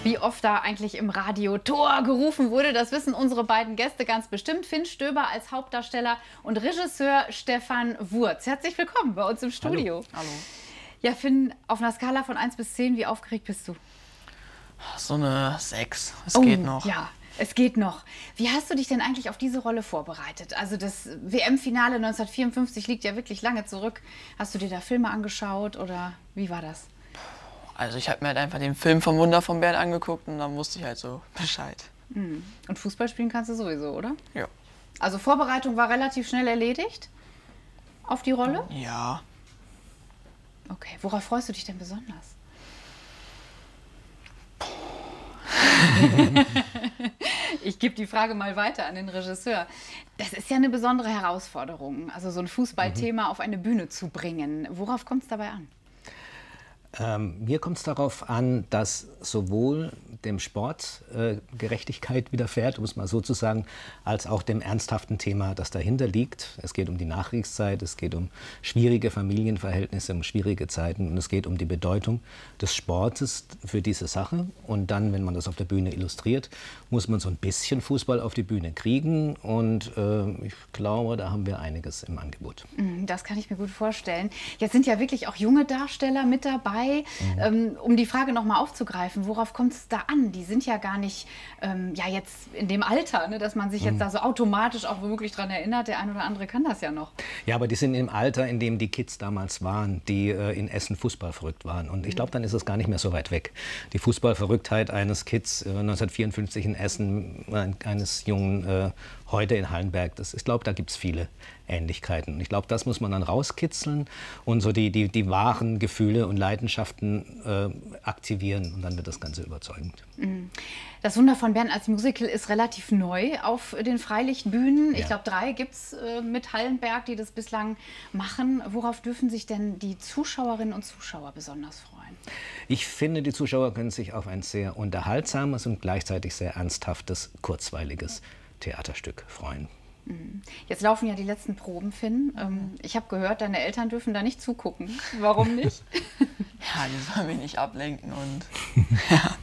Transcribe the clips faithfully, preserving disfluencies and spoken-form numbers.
Wie oft da eigentlich im Radio Tor gerufen wurde, das wissen unsere beiden Gäste ganz bestimmt. Finn Stöber als Hauptdarsteller und Regisseur Stefan Wurz. Herzlich willkommen bei uns im Studio. Hallo. Hallo. Ja, Finn, auf einer Skala von eins bis zehn, wie aufgeregt bist du? So eine sechs. Es oh, geht noch. Ja, es geht noch. Wie hast du dich denn eigentlich auf diese Rolle vorbereitet? Also das W M-Finale neunzehnhundertvierundfünfzig liegt ja wirklich lange zurück. Hast du dir da Filme angeschaut oder wie war das? Also ich habe mir halt einfach den Film vom Wunder von Bern angeguckt und dann wusste ich halt so Bescheid. Mhm. Und Fußball spielen kannst du sowieso, oder? Ja. Also Vorbereitung war relativ schnell erledigt auf die Rolle? Ja. Okay, worauf freust du dich denn besonders? Ich gebe die Frage mal weiter an den Regisseur. Das ist ja eine besondere Herausforderung, also so ein Fußballthema mhm. auf eine Bühne zu bringen. Worauf kommt es dabei an? Ähm, mir kommt es darauf an, dass sowohl dem Sport äh, Gerechtigkeit widerfährt, um es mal so zu sagen, als auch dem ernsthaften Thema, das dahinter liegt. Es geht um die Nachkriegszeit, es geht um schwierige Familienverhältnisse, um schwierige Zeiten und es geht um die Bedeutung des Sportes für diese Sache. Und dann, wenn man das auf der Bühne illustriert, muss man so ein bisschen Fußball auf die Bühne kriegen und äh, ich glaube, da haben wir einiges im Angebot. Das kann ich mir gut vorstellen. Jetzt sind ja wirklich auch junge Darsteller mit dabei. Mhm. Ähm, um die Frage noch mal aufzugreifen, worauf kommt es da an? Die sind ja gar nicht ähm, ja, jetzt in dem Alter, ne, dass man sich jetzt mhm. da so automatisch auch womöglich daran erinnert. Der ein oder andere kann das ja noch. Ja, aber die sind im Alter, in dem die Kids damals waren, die äh, in Essen Fußball verrückt waren. Und ich glaube, dann ist es gar nicht mehr so weit weg. Die Fußballverrücktheit eines Kids äh, neunzehnhundertvierundfünfzig in Essen, äh, eines Jungen äh, heute in Hallenberg, das, ich glaube, da gibt es viele Ähnlichkeiten. Ich glaube, das muss man dann rauskitzeln und so die, die, die wahren Gefühle und Leidenschaften äh, aktivieren und dann wird das Ganze überzeugend. Das Wunder von Bern als Musical ist relativ neu auf den Freilichtbühnen. Ja. Ich glaube, drei gibt es äh, mit Hallenberg, die das bislang machen. Worauf dürfen sich denn die Zuschauerinnen und Zuschauer besonders freuen? Ich finde, die Zuschauer können sich auf ein sehr unterhaltsames und gleichzeitig sehr ernsthaftes, kurzweiliges Theaterstück freuen. Jetzt laufen ja die letzten Proben, Finn. Ähm, ich habe gehört, deine Eltern dürfen da nicht zugucken. Warum nicht? Ja, die sollen mich nicht ablenken und ja.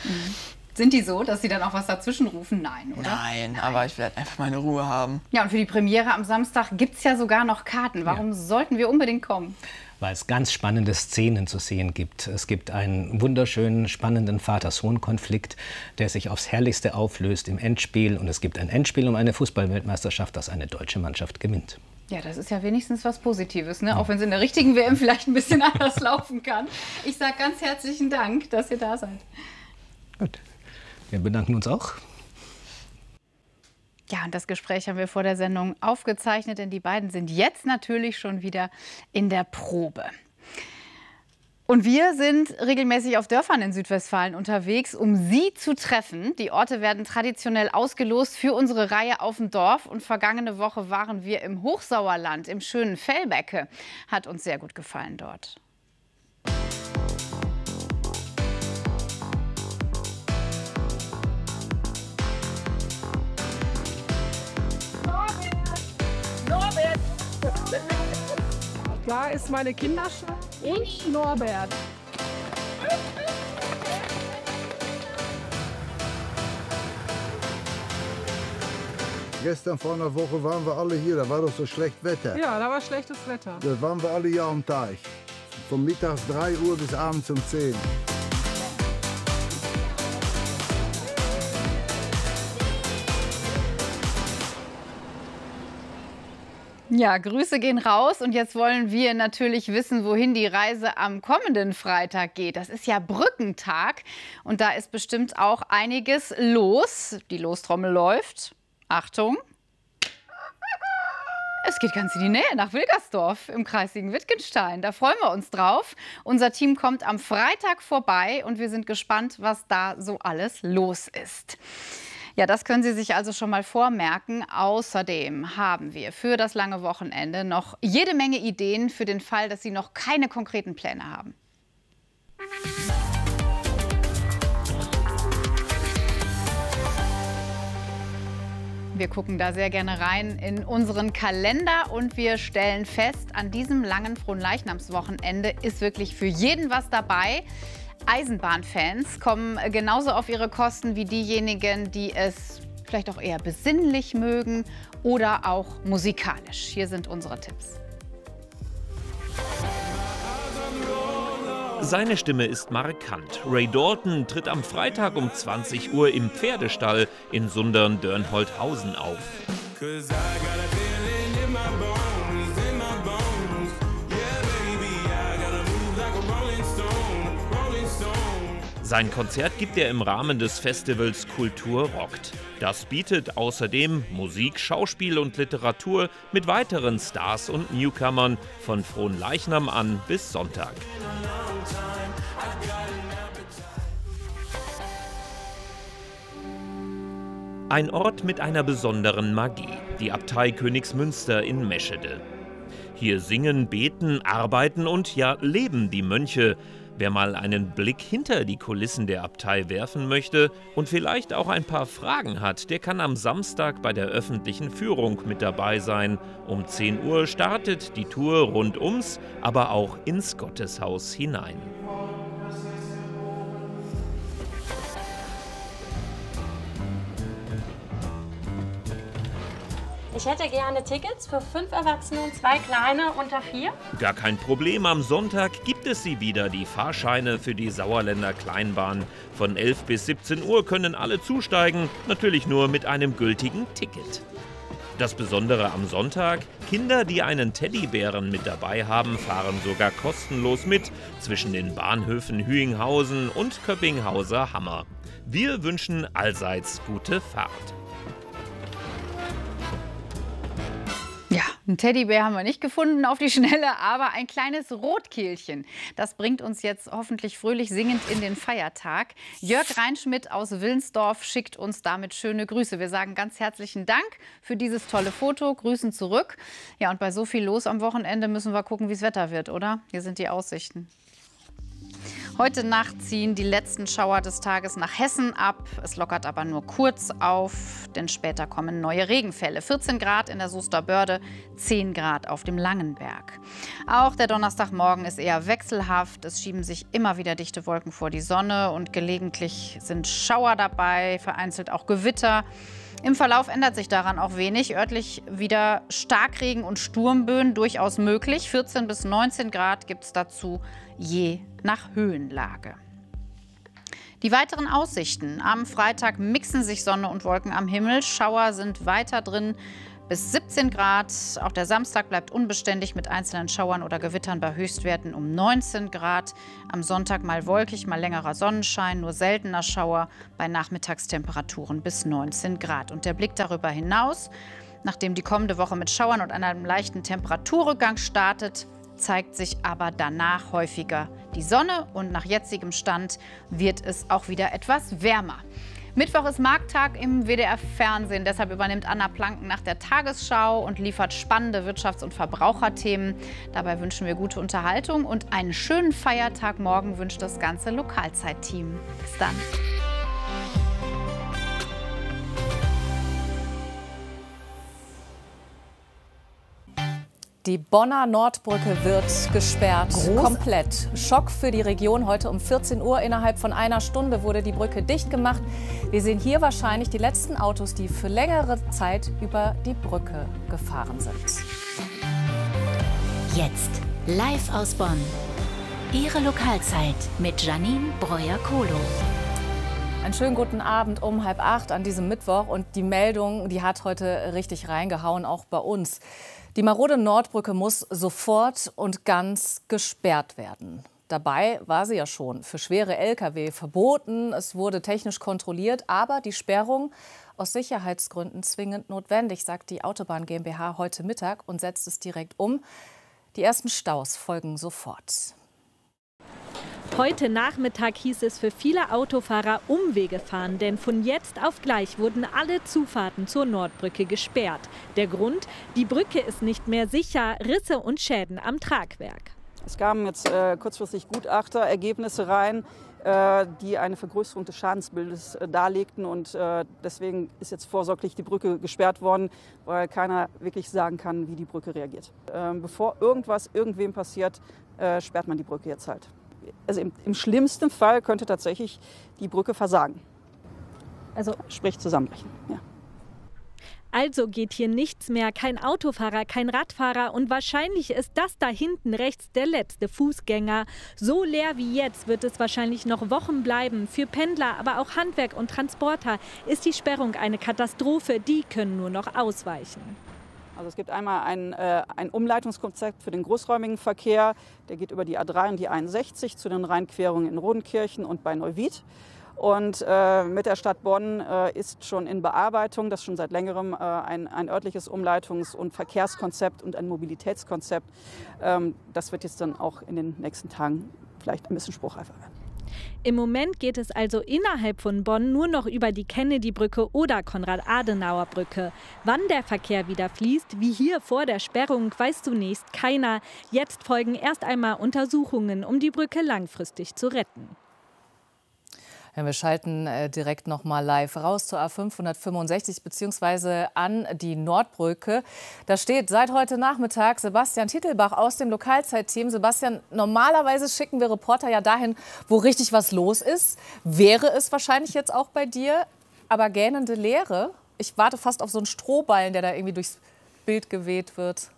Sind die so, dass sie dann auch was dazwischen rufen? Nein, oder? Nein, Nein, aber ich will halt einfach meine Ruhe haben. Ja, und für die Premiere am Samstag gibt es ja sogar noch Karten. Warum ja. sollten wir unbedingt kommen? Weil es ganz spannende Szenen zu sehen gibt. Es gibt einen wunderschönen, spannenden Vater-Sohn-Konflikt, der sich aufs Herrlichste auflöst im Endspiel. Und es gibt ein Endspiel um eine Fußball-Weltmeisterschaft, das eine deutsche Mannschaft gewinnt. Ja, das ist ja wenigstens was Positives, ne? Ja. Auch wenn es in der richtigen W M vielleicht ein bisschen anders laufen kann. Ich sage ganz herzlichen Dank, dass ihr da seid. Gut, wir bedanken uns auch. Ja, und das Gespräch haben wir vor der Sendung aufgezeichnet, denn die beiden sind jetzt natürlich schon wieder in der Probe. Und wir sind regelmäßig auf Dörfern in Südwestfalen unterwegs, um Sie zu treffen. Die Orte werden traditionell ausgelost für unsere Reihe auf dem Dorf. Und vergangene Woche waren wir im Hochsauerland, im schönen Fellbecke. Hat uns sehr gut gefallen dort. Da ist meine Kinderschule und Norbert. Gestern vor einer Woche waren wir alle hier, da war doch so schlecht Wetter. Ja, da war schlechtes Wetter. Da waren wir alle hier am Teich. Von mittags drei Uhr bis abends um zehn. Ja, Grüße gehen raus und jetzt wollen wir natürlich wissen, wohin die Reise am kommenden Freitag geht. Das ist ja Brückentag und da ist bestimmt auch einiges los. Die Lostrommel läuft. Achtung! Es geht ganz in die Nähe, nach Wilgersdorf im Kreis Siegen-Wittgenstein. Da freuen wir uns drauf. Unser Team kommt am Freitag vorbei und wir sind gespannt, was da so alles los ist. Ja, das können Sie sich also schon mal vormerken. Außerdem haben wir für das lange Wochenende noch jede Menge Ideen für den Fall, dass Sie noch keine konkreten Pläne haben. Wir gucken da sehr gerne rein in unseren Kalender und wir stellen fest, an diesem langen Fronleichnamswochenende ist wirklich für jeden was dabei. Eisenbahnfans kommen genauso auf ihre Kosten wie diejenigen, die es vielleicht auch eher besinnlich mögen oder auch musikalisch. Hier sind unsere Tipps. Seine Stimme ist markant. Ray Dalton tritt am Freitag um zwanzig Uhr im Pferdestall in Sundern-Dörnholthausen auf. Sein Konzert gibt er im Rahmen des Festivals Kultur rockt. Das bietet außerdem Musik, Schauspiel und Literatur mit weiteren Stars und Newcomern von Fronleichnam an bis Sonntag. Ein Ort mit einer besonderen Magie, die Abtei Königsmünster in Meschede. Hier singen, beten, arbeiten und ja leben die Mönche. Wer mal einen Blick hinter die Kulissen der Abtei werfen möchte und vielleicht auch ein paar Fragen hat, der kann am Samstag bei der öffentlichen Führung mit dabei sein. Um zehn Uhr startet die Tour rund ums, aber auch ins Gotteshaus hinein. Ich hätte gerne Tickets für fünf Erwachsene und zwei Kleine unter vier. Gar kein Problem, am Sonntag gibt es sie wieder, die Fahrscheine für die Sauerländer Kleinbahn. Von elf bis siebzehn Uhr können alle zusteigen, natürlich nur mit einem gültigen Ticket. Das Besondere am Sonntag, Kinder, die einen Teddybären mit dabei haben, fahren sogar kostenlos mit zwischen den Bahnhöfen Hüinghausen und Köppinghauser Hammer. Wir wünschen allseits gute Fahrt. Ja, einen Teddybär haben wir nicht gefunden auf die Schnelle, aber ein kleines Rotkehlchen. Das bringt uns jetzt hoffentlich fröhlich singend in den Feiertag. Jörg Reinschmidt aus Willensdorf schickt uns damit schöne Grüße. Wir sagen ganz herzlichen Dank für dieses tolle Foto. Grüßen zurück. Ja, und bei so viel los am Wochenende müssen wir gucken, wie das Wetter wird, oder? Hier sind die Aussichten. Heute Nacht ziehen die letzten Schauer des Tages nach Hessen ab. Es lockert aber nur kurz auf, denn später kommen neue Regenfälle. vierzehn Grad in der Soester Börde, zehn Grad auf dem Langenberg. Auch der Donnerstagmorgen ist eher wechselhaft. Es schieben sich immer wieder dichte Wolken vor die Sonne und gelegentlich sind Schauer dabei, vereinzelt auch Gewitter. Im Verlauf ändert sich daran auch wenig. Örtlich wieder Starkregen und Sturmböen durchaus möglich. vierzehn bis neunzehn Grad gibt es dazu je nach Höhenlage. Die weiteren Aussichten. Am Freitag mixen sich Sonne und Wolken am Himmel. Schauer sind weiter drin bis siebzehn Grad. Auch der Samstag bleibt unbeständig mit einzelnen Schauern oder Gewittern bei Höchstwerten um neunzehn Grad. Am Sonntag mal wolkig, mal längerer Sonnenschein, nur seltener Schauer bei Nachmittagstemperaturen bis neunzehn Grad. Und der Blick darüber hinaus, nachdem die kommende Woche mit Schauern und einem leichten Temperaturrückgang startet, zeigt sich aber danach häufiger die Sonne und nach jetzigem Stand wird es auch wieder etwas wärmer. Mittwoch ist Markttag im W D R-Fernsehen, deshalb übernimmt Anna Planken nach der Tagesschau und liefert spannende Wirtschafts- und Verbraucherthemen. Dabei wünschen wir gute Unterhaltung und einen schönen Feiertag morgen wünscht das ganze Lokalzeit-Team. Bis dann. Die Bonner Nordbrücke wird gesperrt, Groß. komplett. Schock für die Region. Heute um vierzehn Uhr, innerhalb von einer Stunde, wurde die Brücke dicht gemacht. Wir sehen hier wahrscheinlich die letzten Autos, die für längere Zeit über die Brücke gefahren sind. Jetzt live aus Bonn. Ihre Lokalzeit mit Janine Breuer-Kohlo. Einen schönen guten Abend um halb acht an diesem Mittwoch. Und die Meldung, die hat heute richtig reingehauen, auch bei uns. Die marode Nordbrücke muss sofort und ganz gesperrt werden. Dabei war sie ja schon für schwere L K W verboten. Es wurde technisch kontrolliert, aber die Sperrung aus Sicherheitsgründen zwingend notwendig, sagt die Autobahn GmbH heute Mittag und setzt es direkt um. Die ersten Staus folgen sofort. Heute Nachmittag hieß es für viele Autofahrer Umwege fahren, denn von jetzt auf gleich wurden alle Zufahrten zur Nordbrücke gesperrt. Der Grund, die Brücke ist nicht mehr sicher, Risse und Schäden am Tragwerk. Es kamen jetzt äh, kurzfristig Gutachterergebnisse rein, äh, die eine Vergrößerung des Schadensbildes äh, darlegten. Und äh, deswegen ist jetzt vorsorglich die Brücke gesperrt worden, weil keiner wirklich sagen kann, wie die Brücke reagiert. Äh, bevor irgendwas irgendwem passiert, äh, sperrt man die Brücke jetzt halt. also im, im schlimmsten Fall könnte tatsächlich die Brücke versagen. Also sprich zusammenbrechen. Ja. Also geht hier nichts mehr, kein Autofahrer, kein Radfahrer und wahrscheinlich ist das da hinten rechts der letzte Fußgänger. So leer wie jetzt wird es wahrscheinlich noch Wochen bleiben. Für Pendler, aber auch Handwerk und Transporter ist die Sperrung eine Katastrophe. Die können nur noch ausweichen. Also es gibt einmal ein, äh, ein Umleitungskonzept für den großräumigen Verkehr. Der geht über die A drei und die einundsechzig zu den Rheinquerungen in Rodenkirchen und bei Neuwied. Und äh, mit der Stadt Bonn äh, ist schon in Bearbeitung, das schon seit längerem, äh, ein, ein örtliches Umleitungs- und Verkehrskonzept und ein Mobilitätskonzept. Ähm, das wird jetzt dann auch in den nächsten Tagen vielleicht ein bisschen spruchreifer werden. Im Moment geht es also innerhalb von Bonn nur noch über die Kennedy-Brücke oder Konrad-Adenauer-Brücke. Wann der Verkehr wieder fließt, wie hier vor der Sperrung, weiß zunächst keiner. Jetzt folgen erst einmal Untersuchungen, um die Brücke langfristig zu retten. Ja, wir schalten äh, direkt noch mal live raus zur A fünfhundertfünfundsechzig bzw. an die Nordbrücke. Da steht seit heute Nachmittag Sebastian Titelbach aus dem Lokalzeitteam. Sebastian, normalerweise schicken wir Reporter ja dahin, wo richtig was los ist. Wäre es wahrscheinlich jetzt auch bei dir, aber gähnende Leere. Ich warte fast auf so einen Strohballen, der da irgendwie durchs Bild geweht wird.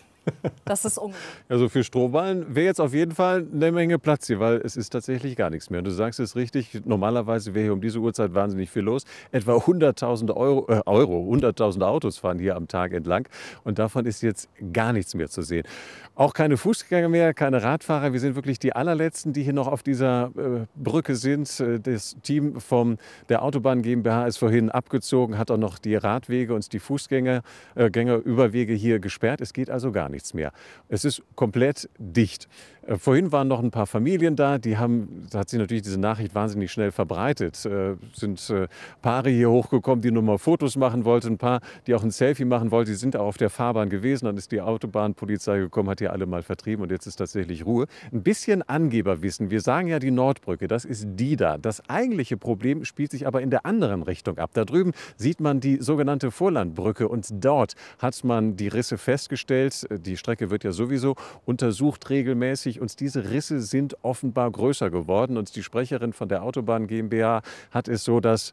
Das ist ungewöhnlich. Also für Strohballen wäre jetzt auf jeden Fall eine Menge Platz hier, weil es ist tatsächlich gar nichts mehr. Und du sagst es richtig, normalerweise wäre hier um diese Uhrzeit wahnsinnig viel los. Etwa hunderttausend Euro, äh, Euro, hunderttausend Autos fahren hier am Tag entlang. Und davon ist jetzt gar nichts mehr zu sehen. Auch keine Fußgänger mehr, keine Radfahrer. Wir sind wirklich die allerletzten, die hier noch auf dieser äh, Brücke sind. Das Team von der Autobahn GmbH ist vorhin abgezogen, hat auch noch die Radwege und die Fußgänger, äh, Gängerüberwege hier gesperrt. Es geht also gar nichts mehr. Es ist komplett dicht. Äh, vorhin waren noch ein paar Familien da, die haben, da hat sich natürlich diese Nachricht wahnsinnig schnell verbreitet. Äh, sind äh, Paare hier hochgekommen, die nur mal Fotos machen wollten, ein paar, die auch ein Selfie machen wollten. Die sind auch auf der Fahrbahn gewesen, dann ist die Autobahnpolizei gekommen, hat hier alle mal vertrieben und jetzt ist tatsächlich Ruhe. Ein bisschen Angeberwissen. Wir sagen ja die Nordbrücke, das ist die da. Das eigentliche Problem spielt sich aber in der anderen Richtung ab. Da drüben sieht man die sogenannte Vorlandbrücke und dort hat man die Risse festgestellt. Die Strecke wird ja sowieso untersucht regelmäßig und diese Risse sind offenbar größer geworden. Und die Sprecherin von der Autobahn GmbH hat es so das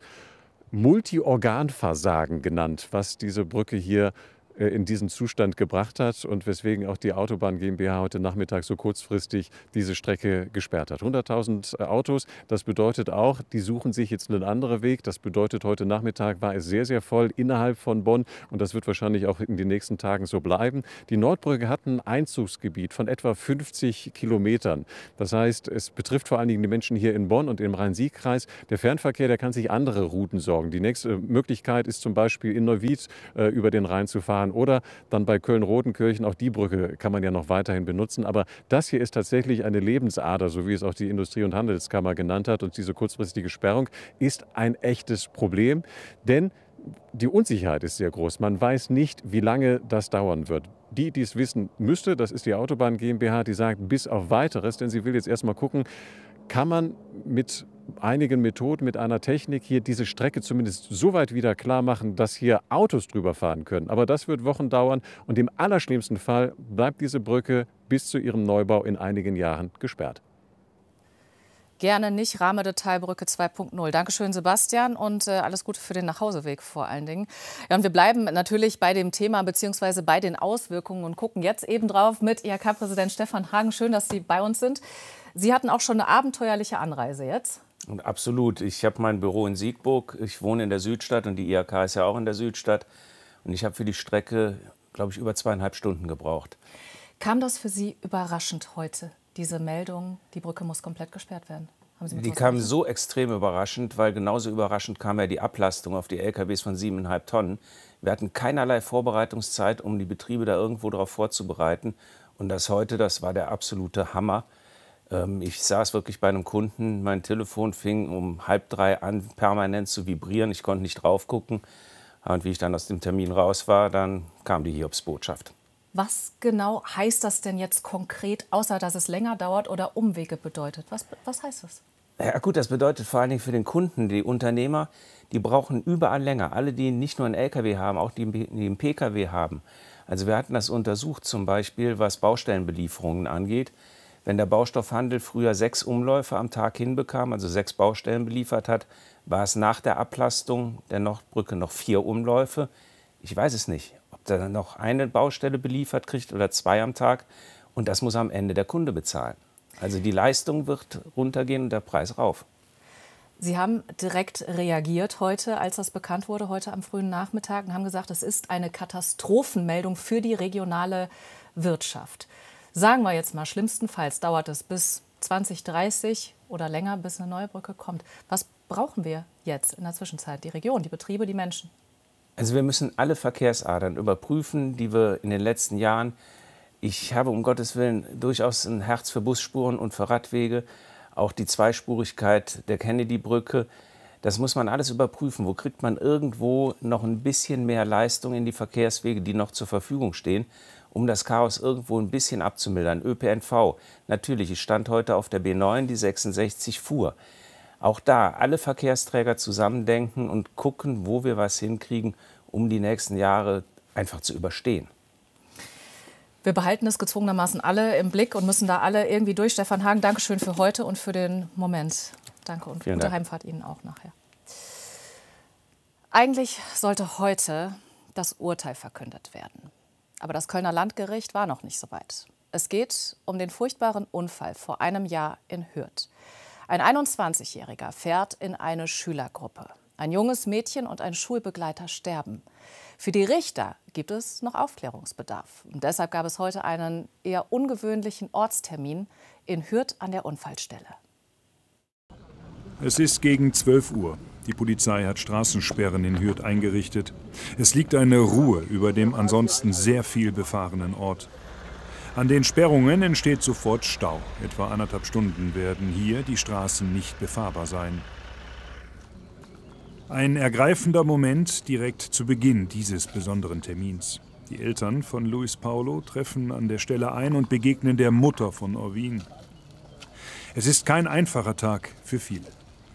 Multiorganversagen genannt, was diese Brücke hier in diesen Zustand gebracht hat und weswegen auch die Autobahn GmbH heute Nachmittag so kurzfristig diese Strecke gesperrt hat. hunderttausend Autos, das bedeutet auch, die suchen sich jetzt einen anderen Weg. Das bedeutet, heute Nachmittag war es sehr, sehr voll innerhalb von Bonn und das wird wahrscheinlich auch in den nächsten Tagen so bleiben. Die Nordbrücke hat ein Einzugsgebiet von etwa fünfzig Kilometern. Das heißt, es betrifft vor allen Dingen die Menschen hier in Bonn und im Rhein-Sieg-Kreis. Der Fernverkehr, der kann sich andere Routen sorgen. Die nächste Möglichkeit ist zum Beispiel in Neuwied äh, über den Rhein zu fahren. Oder dann bei Köln-Rodenkirchen, auch die Brücke kann man ja noch weiterhin benutzen. Aber das hier ist tatsächlich eine Lebensader, so wie es auch die Industrie- und Handelskammer genannt hat. Und diese kurzfristige Sperrung ist ein echtes Problem, denn die Unsicherheit ist sehr groß. Man weiß nicht, wie lange das dauern wird. Die, die es wissen müsste, das ist die Autobahn GmbH, die sagt bis auf Weiteres, denn sie will jetzt erst mal gucken, kann man mit einigen Methoden, mit einer Technik hier diese Strecke zumindest so weit wieder klar machen, dass hier Autos drüber fahren können. Aber das wird Wochen dauern und im allerschlimmsten Fall bleibt diese Brücke bis zu ihrem Neubau in einigen Jahren gesperrt. Gerne nicht. Rahmedetailbrücke zwei Punkt null. Dankeschön, Sebastian, und äh, alles Gute für den Nachhauseweg vor allen Dingen. Ja, und wir bleiben natürlich bei dem Thema bzw. bei den Auswirkungen und gucken jetzt eben drauf mit I H K-Präsident Stefan Hagen. Schön, dass Sie bei uns sind. Sie hatten auch schon eine abenteuerliche Anreise jetzt. Absolut. Ich habe mein Büro in Siegburg. Ich wohne in der Südstadt und die I H K ist ja auch in der Südstadt. Und ich habe für die Strecke, glaube ich, über zweieinhalb Stunden gebraucht. Kam das für Sie überraschend heute, diese Meldung, die Brücke muss komplett gesperrt werden? Haben Sie die kam so extrem überraschend, weil genauso überraschend kam ja die Ablastung auf die L K Ws von siebeneinhalb Tonnen. Wir hatten keinerlei Vorbereitungszeit, um die Betriebe da irgendwo darauf vorzubereiten. Und das heute, das war der absolute Hammer. Ich saß wirklich bei einem Kunden, mein Telefon fing um halb drei an, permanent zu vibrieren. Ich konnte nicht drauf gucken. Und wie ich dann aus dem Termin raus war, dann kam die Hiobsbotschaft. Was genau heißt das denn jetzt konkret, außer dass es länger dauert oder Umwege bedeutet? Was, was heißt das? Ja gut, das bedeutet vor allen Dingen für den Kunden, die Unternehmer, die brauchen überall länger. Alle, die nicht nur einen L K W haben, auch die, die einen P K W haben. Also wir hatten das untersucht, zum Beispiel was Baustellenbelieferungen angeht. Wenn der Baustoffhandel früher sechs Umläufe am Tag hinbekam, also sechs Baustellen beliefert hat, war es nach der Ablastung der Nordbrücke noch vier Umläufe. Ich weiß es nicht, ob der noch eine Baustelle beliefert kriegt oder zwei am Tag. Und das muss am Ende der Kunde bezahlen. Also die Leistung wird runtergehen und der Preis rauf. Sie haben direkt reagiert heute, als das bekannt wurde, heute am frühen Nachmittag, und haben gesagt, es ist eine Katastrophenmeldung für die regionale Wirtschaft. Sagen wir jetzt mal, schlimmstenfalls dauert es bis zwanzig dreißig oder länger, bis eine neue Brücke kommt. Was brauchen wir jetzt in der Zwischenzeit? Die Region, die Betriebe, die Menschen? Also wir müssen alle Verkehrsadern überprüfen, die wir in den letzten Jahren, ich habe um Gottes Willen durchaus ein Herz für Busspuren und für Radwege, auch die Zweispurigkeit der Kennedy-Brücke. Das muss man alles überprüfen. Wo kriegt man irgendwo noch ein bisschen mehr Leistung in die Verkehrswege, die noch zur Verfügung stehen, um das Chaos irgendwo ein bisschen abzumildern. Ö P N V, natürlich, ich stand heute auf der B neun, die sechsundsechzig fuhr. Auch da alle Verkehrsträger zusammendenken und gucken, wo wir was hinkriegen, um die nächsten Jahre einfach zu überstehen. Wir behalten es gezwungenermaßen alle im Blick und müssen da alle irgendwie durch. Stefan Hagen, Dankeschön für heute und für den Moment. Danke und Vielen gute Dank. Heimfahrt Ihnen auch nachher. Eigentlich sollte heute das Urteil verkündet werden. Aber das Kölner Landgericht war noch nicht so weit. Es geht um den furchtbaren Unfall vor einem Jahr in Hürth. Ein einundzwanzigjähriger fährt in eine Schülergruppe. Ein junges Mädchen und ein Schulbegleiter sterben. Für die Richter gibt es noch Aufklärungsbedarf. Und deshalb gab es heute einen eher ungewöhnlichen Ortstermin in Hürth an der Unfallstelle. Es ist gegen zwölf Uhr. Die Polizei hat Straßensperren in Hürth eingerichtet. Es liegt eine Ruhe über dem ansonsten sehr viel befahrenen Ort. An den Sperrungen entsteht sofort Stau. Etwa anderthalb Stunden werden hier die Straßen nicht befahrbar sein. Ein ergreifender Moment direkt zu Beginn dieses besonderen Termins. Die Eltern von Luis Paulo treffen an der Stelle ein und begegnen der Mutter von Orvin. Es ist kein einfacher Tag für viele.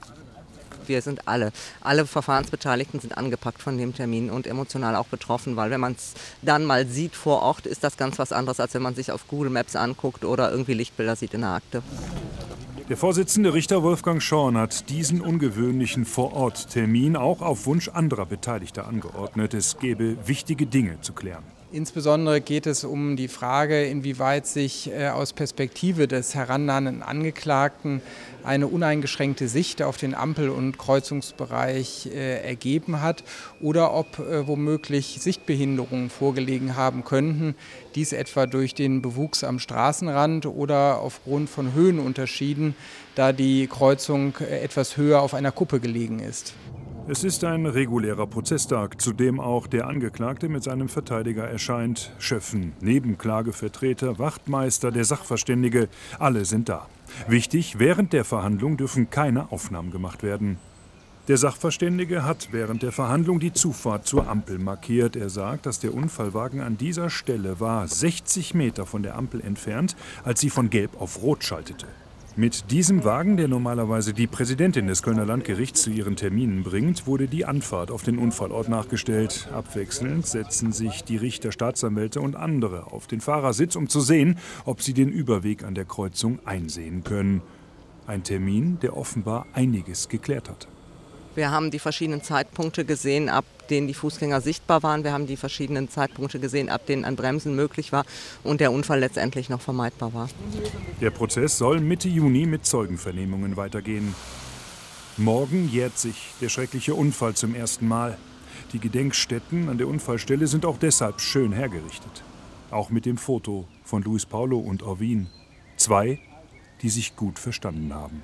Wir sind alle, alle Verfahrensbeteiligten sind angepackt von dem Termin und emotional auch betroffen, weil wenn man es dann mal sieht vor Ort, ist das ganz was anderes, als wenn man sich auf Google Maps anguckt oder irgendwie Lichtbilder sieht in der Akte. Der Vorsitzende Richter Wolfgang Schorn hat diesen ungewöhnlichen Vor-Ort-Termin auch auf Wunsch anderer Beteiligter angeordnet. Es gäbe wichtige Dinge zu klären. Insbesondere geht es um die Frage, inwieweit sich äh, aus Perspektive des herannahenden Angeklagten eine uneingeschränkte Sicht auf den Ampel- und Kreuzungsbereich äh, ergeben hat oder ob äh, womöglich Sichtbehinderungen vorgelegen haben könnten, dies etwa durch den Bewuchs am Straßenrand oder aufgrund von Höhenunterschieden, da die Kreuzung äh, etwas höher auf einer Kuppe gelegen ist. Es ist ein regulärer Prozesstag, zu dem auch der Angeklagte mit seinem Verteidiger erscheint. Schöffen, Nebenklagevertreter, Wachtmeister, der Sachverständige, alle sind da. Wichtig, während der Verhandlung dürfen keine Aufnahmen gemacht werden. Der Sachverständige hat während der Verhandlung die Zufahrt zur Ampel markiert. Er sagt, dass der Unfallwagen an dieser Stelle war, sechzig Meter von der Ampel entfernt, als sie von Gelb auf Rot schaltete. Mit diesem Wagen, der normalerweise die Präsidentin des Kölner Landgerichts zu ihren Terminen bringt, wurde die Anfahrt auf den Unfallort nachgestellt. Abwechselnd setzen sich die Richter, Staatsanwälte und andere auf den Fahrersitz, um zu sehen, ob sie den Überweg an der Kreuzung einsehen können. Ein Termin, der offenbar einiges geklärt hat. Wir haben die verschiedenen Zeitpunkte gesehen, ab denen die Fußgänger sichtbar waren. Wir haben die verschiedenen Zeitpunkte gesehen, ab denen ein Bremsen möglich war und der Unfall letztendlich noch vermeidbar war. Der Prozess soll Mitte Juni mit Zeugenvernehmungen weitergehen. Morgen jährt sich der schreckliche Unfall zum ersten Mal. Die Gedenkstätten an der Unfallstelle sind auch deshalb schön hergerichtet. Auch mit dem Foto von Luis Paulo und Orvin. Zwei, die sich gut verstanden haben.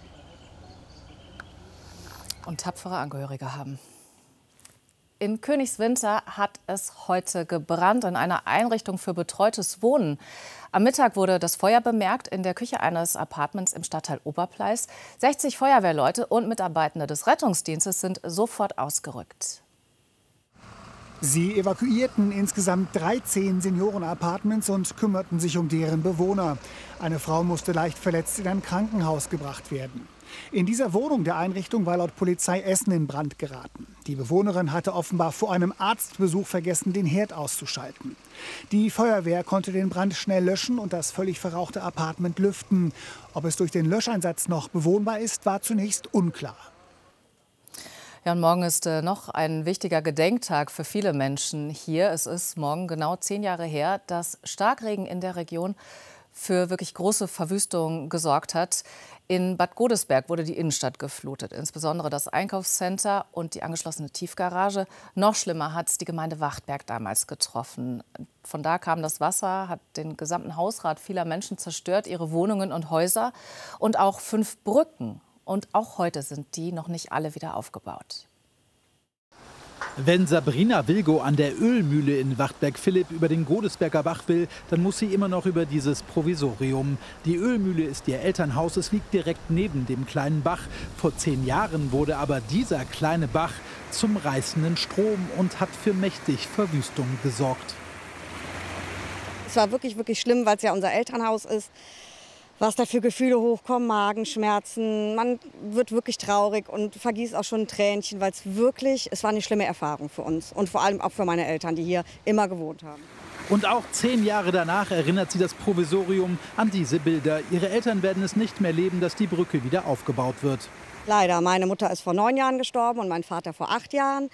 Und tapfere Angehörige haben. In Königswinter hat es heute gebrannt in einer Einrichtung für betreutes Wohnen. Am Mittag wurde das Feuer bemerkt in der Küche eines Appartements im Stadtteil Oberpleis. sechzig Feuerwehrleute und Mitarbeitende des Rettungsdienstes sind sofort ausgerückt. Sie evakuierten insgesamt dreizehn Senioren-Appartements und kümmerten sich um deren Bewohner. Eine Frau musste leicht verletzt in ein Krankenhaus gebracht werden. In dieser Wohnung der Einrichtung war laut Polizei Essen in Brand geraten. Die Bewohnerin hatte offenbar vor einem Arztbesuch vergessen, den Herd auszuschalten. Die Feuerwehr konnte den Brand schnell löschen und das völlig verrauchte Appartement lüften. Ob es durch den Löscheinsatz noch bewohnbar ist, war zunächst unklar. Ja, und morgen ist äh, noch ein wichtiger Gedenktag für viele Menschen hier. Es ist morgen genau zehn Jahre her, dass Starkregen in der Region für wirklich große Verwüstung gesorgt hat. In Bad Godesberg wurde die Innenstadt geflutet, insbesondere das Einkaufscenter und die angeschlossene Tiefgarage. Noch schlimmer hat es die Gemeinde Wachtberg damals getroffen. Von da kam das Wasser, hat den gesamten Hausrat vieler Menschen zerstört, ihre Wohnungen und Häuser und auch fünf Brücken. Und auch heute sind die noch nicht alle wieder aufgebaut. Wenn Sabrina Wilgo an der Ölmühle in Wachtberg-Philipp über den Godesberger Bach will, dann muss sie immer noch über dieses Provisorium. Die Ölmühle ist ihr Elternhaus, es liegt direkt neben dem kleinen Bach. Vor zehn Jahren wurde aber dieser kleine Bach zum reißenden Strom und hat für mächtig Verwüstung gesorgt. Es war wirklich, wirklich schlimm, weil es ja unser Elternhaus ist. Was da für Gefühle hochkommen, Magenschmerzen, man wird wirklich traurig und vergießt auch schon ein Tränchen, weil es wirklich, es war eine schlimme Erfahrung für uns und vor allem auch für meine Eltern, die hier immer gewohnt haben. Und auch zehn Jahre danach erinnert sie das Provisorium an diese Bilder. Ihre Eltern werden es nicht mehr leben, dass die Brücke wieder aufgebaut wird. Leider, meine Mutter ist vor neun Jahren gestorben und mein Vater vor acht Jahren.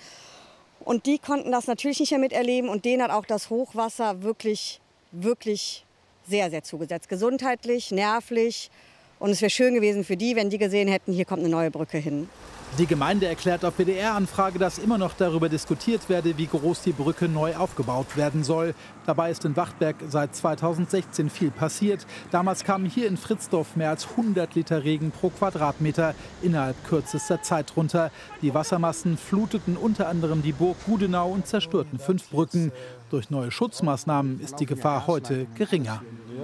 Und die konnten das natürlich nicht mehr miterleben und denen hat auch das Hochwasser wirklich, wirklich sehr, sehr zugesetzt. Gesundheitlich, nervlich. Und es wäre schön gewesen für die, wenn die gesehen hätten, hier kommt eine neue Brücke hin. Die Gemeinde erklärt auf W D R-Anfrage, dass immer noch darüber diskutiert werde, wie groß die Brücke neu aufgebaut werden soll. Dabei ist in Wachtberg seit zweitausendsechzehn viel passiert. Damals kamen hier in Fritzdorf mehr als hundert Liter Regen pro Quadratmeter innerhalb kürzester Zeit runter. Die Wassermassen fluteten unter anderem die Burg Gudenau und zerstörten fünf Brücken. Durch neue Schutzmaßnahmen ist die Gefahr heute geringer.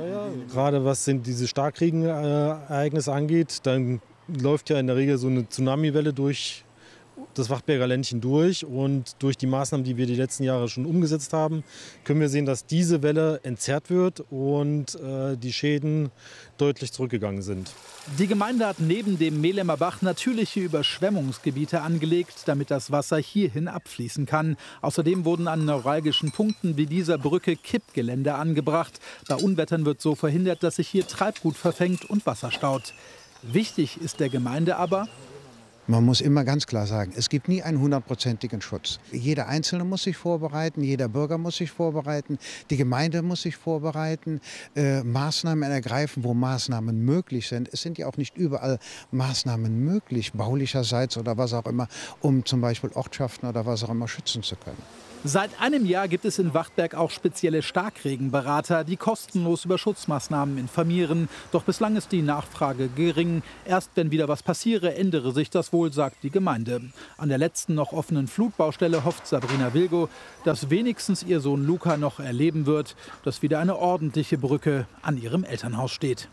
Gerade was sind diese Starkregenereignisse angeht, dann läuft ja in der Regel so eine Tsunamiwelle durch das Wachtberger Ländchen durch. Und durch die Maßnahmen, die wir die letzten Jahre schon umgesetzt haben, können wir sehen, dass diese Welle entzerrt wird und äh, die Schäden deutlich zurückgegangen sind. Die Gemeinde hat neben dem Mehlemer Bach natürliche Überschwemmungsgebiete angelegt, damit das Wasser hierhin abfließen kann. Außerdem wurden an neuralgischen Punkten wie dieser Brücke Kippgeländer angebracht. Bei Unwettern wird so verhindert, dass sich hier Treibgut verfängt und Wasser staut. Wichtig ist der Gemeinde aber: Man muss immer ganz klar sagen, es gibt nie einen hundertprozentigen Schutz. Jeder Einzelne muss sich vorbereiten, jeder Bürger muss sich vorbereiten, die Gemeinde muss sich vorbereiten, äh, Maßnahmen ergreifen, wo Maßnahmen möglich sind. Es sind ja auch nicht überall Maßnahmen möglich, baulicherseits oder was auch immer, um zum Beispiel Ortschaften oder was auch immer schützen zu können. Seit einem Jahr gibt es in Wachtberg auch spezielle Starkregenberater, die kostenlos über Schutzmaßnahmen informieren. Doch bislang ist die Nachfrage gering. Erst wenn wieder was passiere, ändere sich das wohl, sagt die Gemeinde. An der letzten noch offenen Flutbaustelle hofft Sabrina Wilgo, dass wenigstens ihr Sohn Luca noch erleben wird, dass wieder eine ordentliche Brücke an ihrem Elternhaus steht.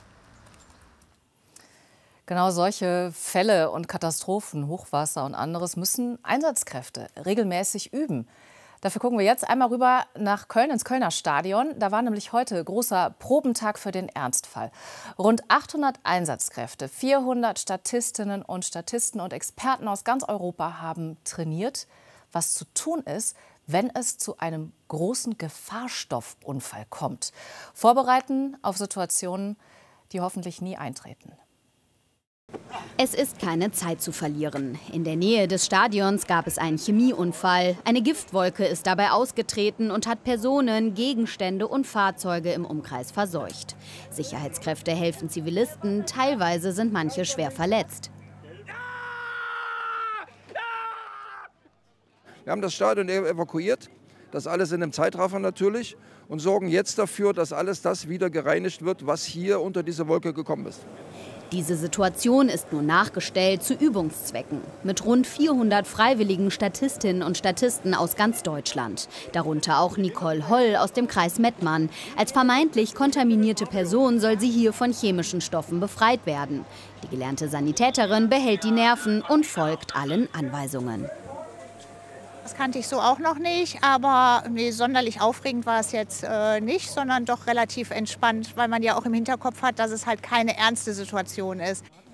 Genau solche Fälle und Katastrophen, Hochwasser und anderes müssen Einsatzkräfte regelmäßig üben. Dafür gucken wir jetzt einmal rüber nach Köln ins Kölner Stadion. Da war nämlich heute großer Probentag für den Ernstfall. Rund achthundert Einsatzkräfte, vierhundert Statistinnen und Statisten und Experten aus ganz Europa haben trainiert, was zu tun ist, wenn es zu einem großen Gefahrstoffunfall kommt. Vorbereiten auf Situationen, die hoffentlich nie eintreten. Es ist keine Zeit zu verlieren. In der Nähe des Stadions gab es einen Chemieunfall. Eine Giftwolke ist dabei ausgetreten und hat Personen, Gegenstände und Fahrzeuge im Umkreis verseucht. Sicherheitskräfte helfen Zivilisten, teilweise sind manche schwer verletzt. Wir haben das Stadion evakuiert, das alles in einem Zeitraffer natürlich, und sorgen jetzt dafür, dass alles das wieder gereinigt wird, was hier unter diese Wolke gekommen ist. Diese Situation ist nur nachgestellt zu Übungszwecken. Mit rund vierhundert freiwilligen Statistinnen und Statisten aus ganz Deutschland. Darunter auch Nicole Holl aus dem Kreis Mettmann. Als vermeintlich kontaminierte Person soll sie hier von chemischen Stoffen befreit werden. Die gelernte Sanitäterin behält die Nerven und folgt allen Anweisungen. Das kannte ich so auch noch nicht, aber nee, sonderlich aufregend war es jetzt äh, nicht, sondern doch relativ entspannt, weil man ja auch im Hinterkopf hat, dass es halt keine ernste Situation ist.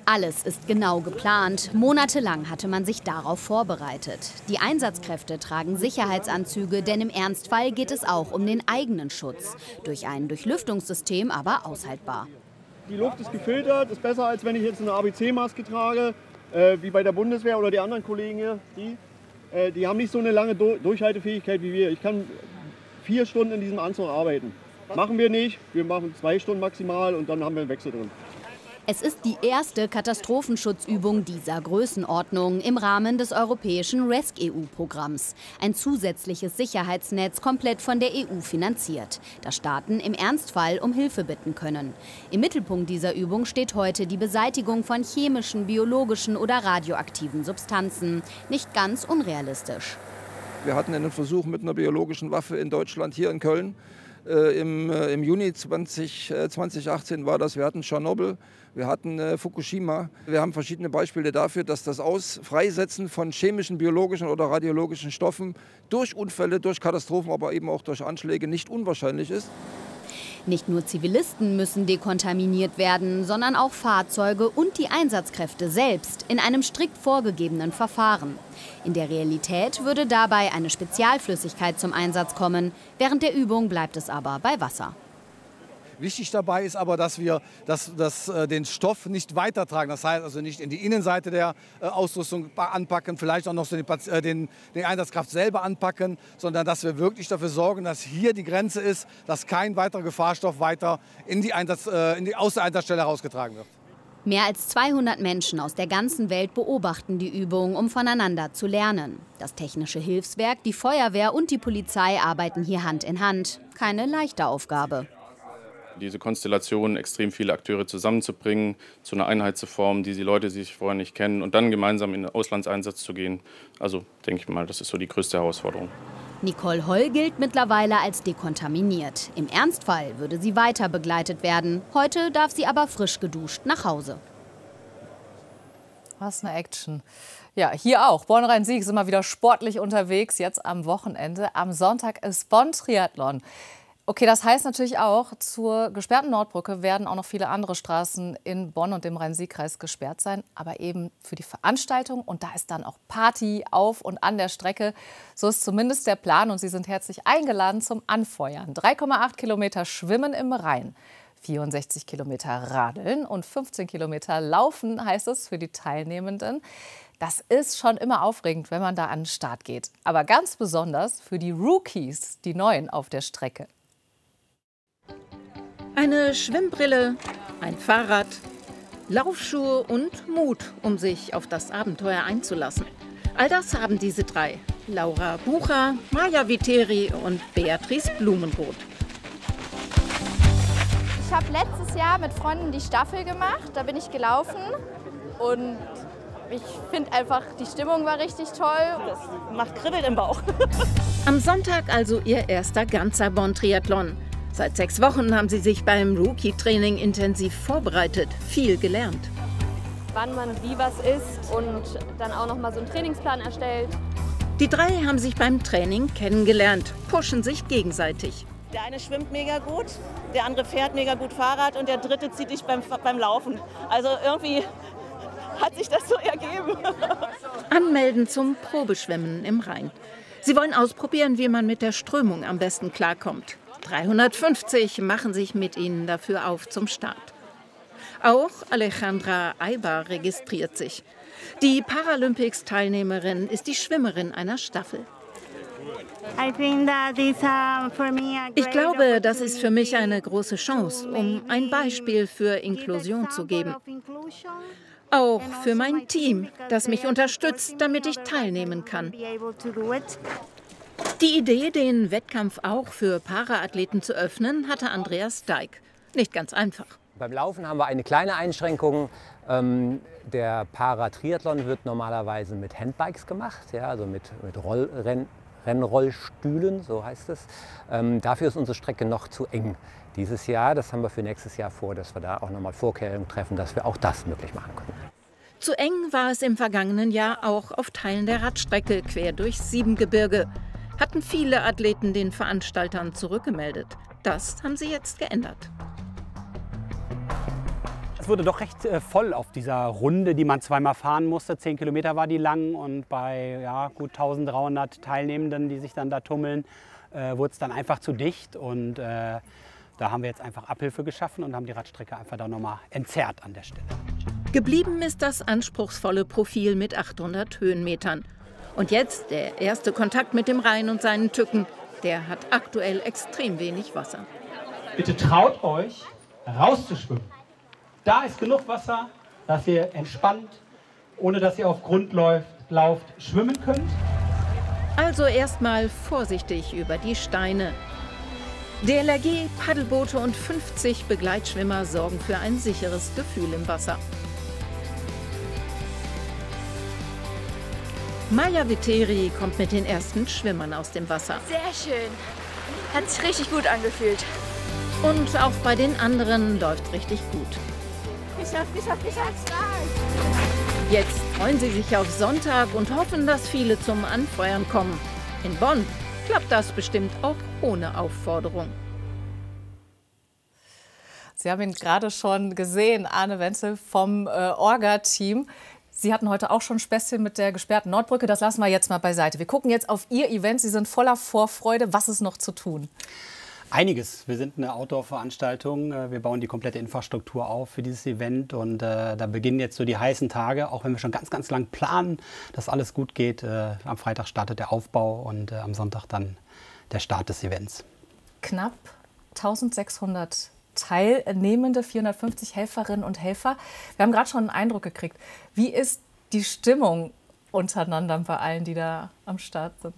Alles ist genau geplant. Monatelang hatte man sich darauf vorbereitet. Die Einsatzkräfte tragen Sicherheitsanzüge, denn im Ernstfall geht es auch um den eigenen Schutz. Durch ein Durchlüftungssystem aber aushaltbar. Die Luft ist gefiltert, ist besser, als wenn ich jetzt eine A B C-Maske trage, äh, wie bei der Bundeswehr oder die anderen Kollegen hier. Die, äh, die haben nicht so eine lange Do- Durchhaltefähigkeit wie wir. Ich kann vier Stunden in diesem Anzug arbeiten. Machen wir nicht, wir machen zwei Stunden maximal und dann haben wir einen Wechsel drin. Es ist die erste Katastrophenschutzübung dieser Größenordnung im Rahmen des europäischen RESC-E U-Programms. Ein zusätzliches Sicherheitsnetz, komplett von der E U finanziert, das Staaten im Ernstfall um Hilfe bitten können. Im Mittelpunkt dieser Übung steht heute die Beseitigung von chemischen, biologischen oder radioaktiven Substanzen. Nicht ganz unrealistisch. Wir hatten einen Versuch mit einer biologischen Waffe in Deutschland, hier in Köln. Äh, im, äh, Im Juni zwanzig achtzehn war das. Wir hatten Tschernobyl, wir hatten äh, Fukushima. Wir haben verschiedene Beispiele dafür, dass das Ausfreisetzen von chemischen, biologischen oder radiologischen Stoffen durch Unfälle, durch Katastrophen, aber eben auch durch Anschläge nicht unwahrscheinlich ist. Nicht nur Zivilisten müssen dekontaminiert werden, sondern auch Fahrzeuge und die Einsatzkräfte selbst in einem strikt vorgegebenen Verfahren. In der Realität würde dabei eine Spezialflüssigkeit zum Einsatz kommen. Während der Übung bleibt es aber bei Wasser. Wichtig dabei ist aber, dass wir das, das, äh, den Stoff nicht weitertragen. Das heißt also nicht in die Innenseite der äh, Ausrüstung anpacken, vielleicht auch noch so den, äh, den, den Einsatzkraft selber anpacken, sondern dass wir wirklich dafür sorgen, dass hier die Grenze ist, dass kein weiterer Gefahrstoff weiter in die Einsatz, äh, in die, aus der Einsatzstelle herausgetragen wird. Mehr als zweihundert Menschen aus der ganzen Welt beobachten die Übung, um voneinander zu lernen. Das Technische Hilfswerk, die Feuerwehr und die Polizei arbeiten hier Hand in Hand. Keine leichte Aufgabe. Diese Konstellation, extrem viele Akteure zusammenzubringen, zu einer Einheit zu formen, die die Leute sich vorher nicht kennen und dann gemeinsam in den Auslandseinsatz zu gehen. Also denke ich mal, das ist so die größte Herausforderung. Nicole Holl gilt mittlerweile als dekontaminiert. Im Ernstfall würde sie weiter begleitet werden. Heute darf sie aber frisch geduscht nach Hause. Was eine Action. Ja, hier auch. Bonn-Rhein-Sieg ist immer wieder sportlich unterwegs, jetzt am Wochenende. Am Sonntag ist Bonn-Triathlon. Okay, das heißt natürlich auch, zur gesperrten Nordbrücke werden auch noch viele andere Straßen in Bonn und dem Rhein-Sieg-Kreis gesperrt sein. Aber eben für die Veranstaltung. Und da ist dann auch Party auf und an der Strecke. So ist zumindest der Plan. Und Sie sind herzlich eingeladen zum Anfeuern. drei Komma acht Kilometer Schwimmen im Rhein, vierundsechzig Kilometer Radeln und fünfzehn Kilometer Laufen, heißt es für die Teilnehmenden. Das ist schon immer aufregend, wenn man da an den Start geht. Aber ganz besonders für die Rookies, die Neuen auf der Strecke. Eine Schwimmbrille, ein Fahrrad, Laufschuhe und Mut, um sich auf das Abenteuer einzulassen. All das haben diese drei. Laura Bucher, Maja Viteri und Beatrice Blumenroth. Ich habe letztes Jahr mit Freunden die Staffel gemacht. Da bin ich gelaufen und ich finde einfach, die Stimmung war richtig toll. Das macht Kribbeln im Bauch. Am Sonntag also ihr erster ganzer Bonn-Triathlon. Seit sechs Wochen haben sie sich beim Rookie-Training intensiv vorbereitet, viel gelernt. Wann man wie was isst und dann auch noch mal so einen Trainingsplan erstellt. Die drei haben sich beim Training kennengelernt, pushen sich gegenseitig. Der eine schwimmt mega gut, der andere fährt mega gut Fahrrad und der dritte zieht dich beim, beim Laufen. Also irgendwie hat sich das so ergeben. Anmelden zum Probeschwimmen im Rhein. Sie wollen ausprobieren, wie man mit der Strömung am besten klarkommt. dreihundertfünfzig machen sich mit ihnen dafür auf zum Start. Auch Alejandra Aibar registriert sich. Die Paralympics-Teilnehmerin ist die Schwimmerin einer Staffel. Ich glaube, das ist für mich eine große Chance, um ein Beispiel für Inklusion zu geben. Auch für mein Team, das mich unterstützt, damit ich teilnehmen kann. Die Idee, den Wettkampf auch für Paraathleten zu öffnen, hatte Andreas Deik. Nicht ganz einfach. Beim Laufen haben wir eine kleine Einschränkung. Ähm, der Paratriathlon wird normalerweise mit Handbikes gemacht, ja, also mit, mit Rollrenn, Rennrollstühlen, so heißt es. Ähm, dafür ist unsere Strecke noch zu eng. Dieses Jahr, das haben wir für nächstes Jahr vor, dass wir da auch nochmal Vorkehrungen treffen, dass wir auch das möglich machen können. Zu eng war es im vergangenen Jahr auch auf Teilen der Radstrecke quer durch Siebengebirge. Hatten viele Athleten den Veranstaltern zurückgemeldet. Das haben sie jetzt geändert. Es wurde doch recht äh, voll auf dieser Runde, die man zweimal fahren musste. Zehn Kilometer war die lang und bei ja, gut eintausenddreihundert Teilnehmenden, die sich dann da tummeln, äh, wurde es dann einfach zu dicht. Und äh, da haben wir jetzt einfach Abhilfe geschaffen und haben die Radstrecke einfach da nochmal entzerrt an der Stelle. Geblieben ist das anspruchsvolle Profil mit achthundert Höhenmetern. Und jetzt der erste Kontakt mit dem Rhein und seinen Tücken. Der hat aktuell extrem wenig Wasser. Bitte traut euch, rauszuschwimmen. Da ist genug Wasser, dass ihr entspannt, ohne dass ihr auf Grund läuft, lauft, schwimmen könnt. Also erstmal vorsichtig über die Steine. D L R G, Paddelboote und fünfzig Begleitschwimmer sorgen für ein sicheres Gefühl im Wasser. Maja Viteri kommt mit den ersten Schwimmern aus dem Wasser. Sehr schön. Hat sich richtig gut angefühlt. Und auch bei den anderen läuft richtig gut. Geschafft, geschafft, geschafft. Jetzt freuen sie sich auf Sonntag und hoffen, dass viele zum Anfeuern kommen. In Bonn klappt das bestimmt auch ohne Aufforderung. Sie haben ihn gerade schon gesehen, Arne Wenzel vom äh, Orga-Team. Sie hatten heute auch schon Späßchen mit der gesperrten Nordbrücke. Das lassen wir jetzt mal beiseite. Wir gucken jetzt auf Ihr Event. Sie sind voller Vorfreude. Was ist noch zu tun? Einiges. Wir sind eine Outdoor-Veranstaltung. Wir bauen die komplette Infrastruktur auf für dieses Event. Und äh, da beginnen jetzt so die heißen Tage, auch wenn wir schon ganz, ganz lang planen, dass alles gut geht. Äh, am Freitag startet der Aufbau und äh, am Sonntag dann der Start des Events. Knapp eintausendsechshundert Teilnehmende, vierhundertfünfzig Helferinnen und Helfer. Wir haben gerade schon einen Eindruck gekriegt. Wie ist die Stimmung untereinander bei allen, die da am Start sind?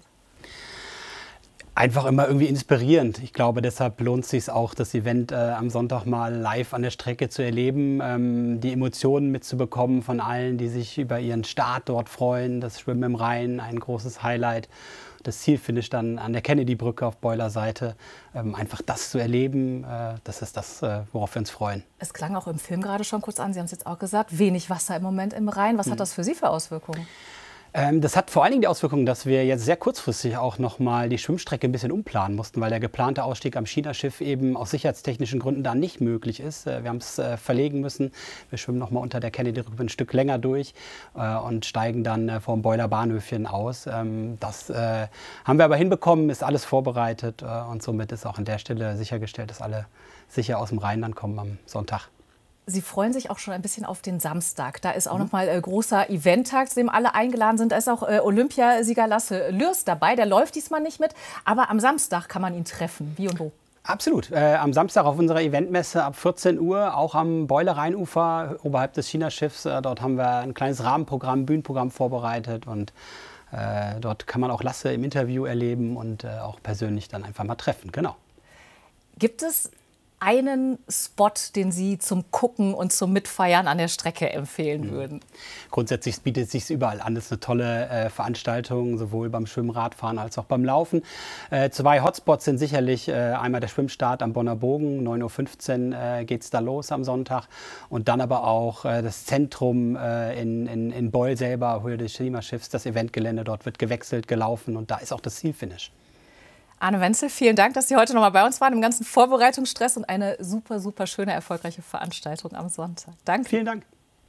Einfach immer irgendwie inspirierend. Ich glaube, deshalb lohnt es sich auch, das Event äh, am Sonntag mal live an der Strecke zu erleben, ähm, die Emotionen mitzubekommen von allen, die sich über ihren Start dort freuen. Das Schwimmen im Rhein, ein großes Highlight. Das Zielfinish dann an der Kennedy-Brücke auf Boilerseite. Ähm, einfach das zu erleben, äh, das ist das, äh, worauf wir uns freuen. Es klang auch im Film gerade schon kurz an, Sie haben es jetzt auch gesagt, wenig Wasser im Moment im Rhein. Was hm. hat das für Sie für Auswirkungen? Ähm, das hat vor allen Dingen die Auswirkung, dass wir jetzt sehr kurzfristig auch noch mal die Schwimmstrecke ein bisschen umplanen mussten, weil der geplante Ausstieg am China-Schiff eben aus sicherheitstechnischen Gründen da nicht möglich ist. Äh, wir haben es äh, verlegen müssen. Wir schwimmen noch mal unter der Kennedy-Brücke ein Stück länger durch äh, und steigen dann äh, vom Boiler-Bahnhöfchen aus. Ähm, das äh, haben wir aber hinbekommen, ist alles vorbereitet äh, und somit ist auch an der Stelle sichergestellt, dass alle sicher aus dem Rhein dann kommen am Sonntag. Sie freuen sich auch schon ein bisschen auf den Samstag. Da ist auch noch mal äh, großer Eventtag, zu dem alle eingeladen sind. Da ist auch äh, Olympiasieger Lasse Lürs dabei. Der läuft diesmal nicht mit, aber am Samstag kann man ihn treffen. Wie und wo? Absolut. Äh, am Samstag auf unserer Eventmesse ab vierzehn Uhr, auch am Boiler-Rheinufer, oberhalb des China-Schiffs. Äh, dort haben wir ein kleines Rahmenprogramm, Bühnenprogramm vorbereitet. Und äh, dort kann man auch Lasse im Interview erleben und äh, auch persönlich dann einfach mal treffen. Genau. Gibt es einen Spot, den Sie zum Gucken und zum Mitfeiern an der Strecke empfehlen würden? Grundsätzlich bietet es sich überall an. Das ist eine tolle äh, Veranstaltung, sowohl beim Schwimmradfahren als auch beim Laufen. Äh, zwei Hotspots sind sicherlich äh, einmal der Schwimmstart am Bonner Bogen, neun Uhr fünfzehn äh, geht es da los am Sonntag. Und dann aber auch äh, das Zentrum äh, in, in, in Beul selber, Höhe des Klimaschiffs, das Eventgelände. Dort wird gewechselt, gelaufen und da ist auch das Zielfinish. Arne Wenzel, vielen Dank, dass Sie heute noch mal bei uns waren im ganzen Vorbereitungsstress und eine super, super schöne, erfolgreiche Veranstaltung am Sonntag. Danke. Vielen Dank.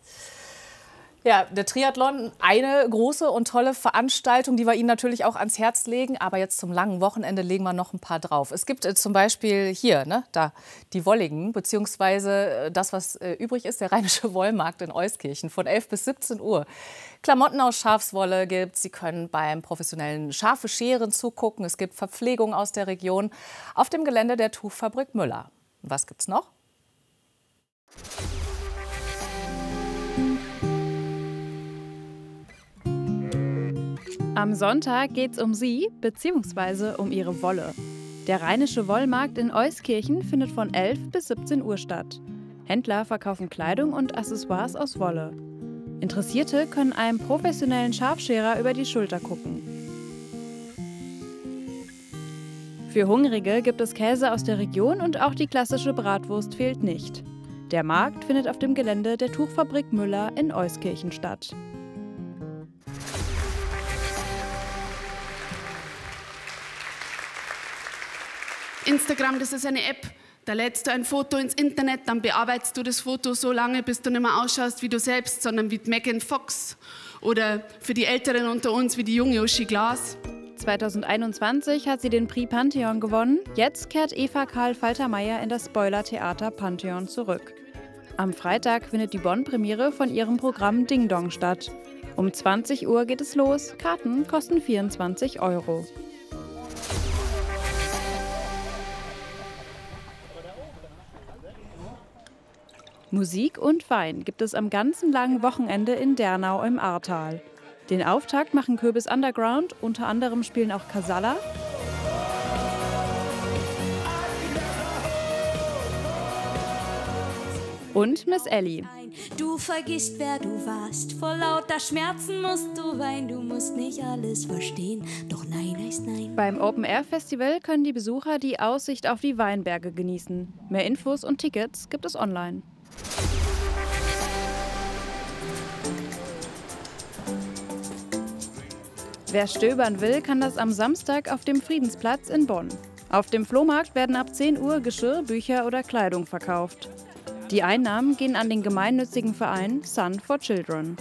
Ja, der Triathlon, eine große und tolle Veranstaltung, die wir Ihnen natürlich auch ans Herz legen. Aber jetzt zum langen Wochenende legen wir noch ein paar drauf. Es gibt äh, zum Beispiel hier, ne, da, die Wolligen, beziehungsweise äh, das, was äh, übrig ist, der Rheinische Wollmarkt in Euskirchen von elf bis siebzehn Uhr. Klamotten aus Schafswolle gibt es. Sie können beim professionellen Schafe scheren zugucken. Es gibt Verpflegung aus der Region auf dem Gelände der Tuchfabrik Müller. Was gibt's noch? Am Sonntag geht es um sie bzw. um ihre Wolle. Der Rheinische Wollmarkt in Euskirchen findet von elf bis siebzehn Uhr statt. Händler verkaufen Kleidung und Accessoires aus Wolle. Interessierte können einem professionellen Schafscherer über die Schulter gucken. Für Hungrige gibt es Käse aus der Region und auch die klassische Bratwurst fehlt nicht. Der Markt findet auf dem Gelände der Tuchfabrik Müller in Euskirchen statt. Instagram, das ist eine App, Da lädst du ein Foto ins Internet, dann bearbeitest du das Foto so lange, bis du nicht mehr ausschaust wie du selbst, sondern wie Megan Fox. Oder für die Älteren unter uns wie die junge Uschi Glas. zweitausendeinundzwanzig hat sie den Prix Pantheon gewonnen. Jetzt kehrt Eva Karl Faltermeier in das Spoiler-Theater Pantheon zurück. Am Freitag findet die Bonn-Premiere von ihrem Programm Ding Dong statt. Um zwanzig Uhr geht es los. Karten kosten vierundzwanzig Euro. Musik und Wein gibt es am ganzen langen Wochenende in Dernau im Ahrtal. Den Auftakt machen Kürbis Underground, unter anderem spielen auch Casalla und Miss Ellie. Du vergisst, wer du warst, vor lauter Schmerzen musst du weinen, du musst nicht alles verstehen, doch nein heißt nein. Beim Open-Air-Festival können die Besucher die Aussicht auf die Weinberge genießen. Mehr Infos und Tickets gibt es online. Wer stöbern will, kann das am Samstag auf dem Friedensplatz in Bonn. Auf dem Flohmarkt werden ab zehn Uhr Geschirr, Bücher oder Kleidung verkauft. Die Einnahmen gehen an den gemeinnützigen Verein Sun for Children.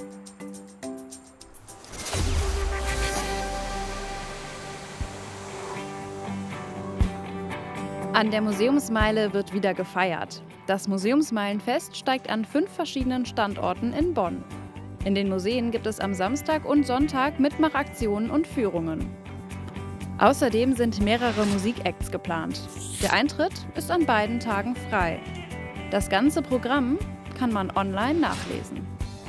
An der Museumsmeile wird wieder gefeiert. Das Museumsmeilenfest steigt an fünf verschiedenen Standorten in Bonn. In den Museen gibt es am Samstag und Sonntag Mitmachaktionen und Führungen. Außerdem sind mehrere Musikacts geplant. Der Eintritt ist an beiden Tagen frei. Das ganze Programm kann man online nachlesen.